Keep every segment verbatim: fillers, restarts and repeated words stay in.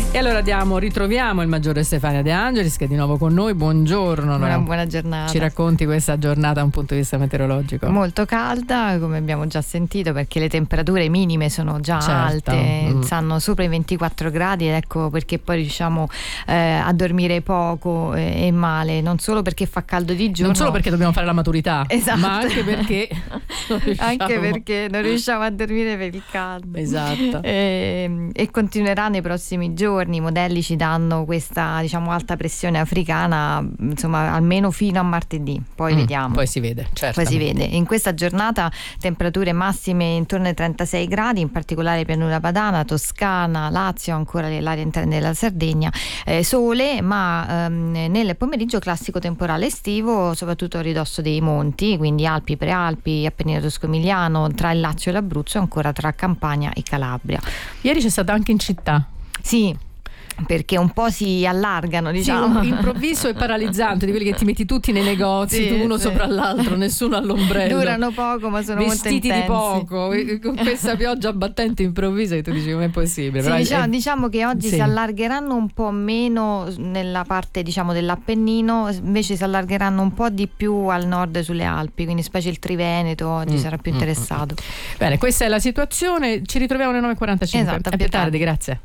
E allora diamo, ritroviamo il maggiore Stefania De Angelis, che è di nuovo con noi. Buongiorno. Una no? buona giornata. Ci racconti questa giornata da un punto di vista meteorologico? Molto calda, come abbiamo già sentito, perché le temperature minime sono già certo. alte, mm. stanno sopra i ventiquattro gradi, ed ecco perché poi riusciamo eh, a dormire poco eh, e male, non solo perché fa caldo di giorno, non solo perché dobbiamo fare la maturità, esatto. ma anche perché non riusciamo... anche perché non riusciamo a dormire per il caldo. Esatto. E, e continuerà nei prossimi giorni. I modelli ci danno questa, diciamo, alta pressione africana, insomma, almeno fino a martedì, poi mm, vediamo. Poi si vede, certo. Poi si vede. In questa giornata temperature massime intorno ai trentasei gradi, in particolare pianura padana, Toscana, Lazio, ancora l'area interna della Sardegna, eh, sole, ma ehm, nel pomeriggio classico temporale estivo, soprattutto a ridosso dei monti, quindi Alpi, Prealpi, Appennino Tosco-Emiliano, tra il Lazio e l'Abruzzo, e ancora tra Campania e Calabria. Ieri c'è stata anche in città. Sì, perché un po' si allargano, diciamo. Sì, improvviso e paralizzante, di quelli che ti metti tutti nei negozi, Sì, tu uno sì. sopra l'altro, nessuno all'ombrello. Durano poco, ma sono vestiti molto intensi. di poco, con questa pioggia battente improvvisa, che tu dici come è possibile. Sì, Però diciamo, è... diciamo che oggi sì. si allargheranno un po' meno nella parte, diciamo, dell'Appennino, invece si allargheranno un po' di più al nord sulle Alpi, quindi specie il Triveneto oggi mm, sarà più mm, interessato. Mm. Bene, questa è la situazione, ci ritroviamo alle nove e quarantacinque. Esatto, a più tardi, grazie.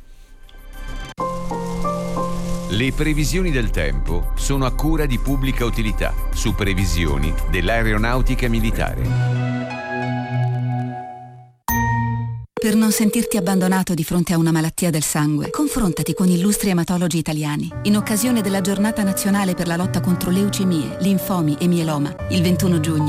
Le previsioni del tempo sono a cura di Pubblica Utilità, su previsioni dell'aeronautica militare. Per non sentirti abbandonato di fronte a una malattia del sangue, confrontati con illustri ematologi italiani. In occasione della Giornata Nazionale per la lotta contro leucemie, linfomi e mieloma, il ventuno giugno,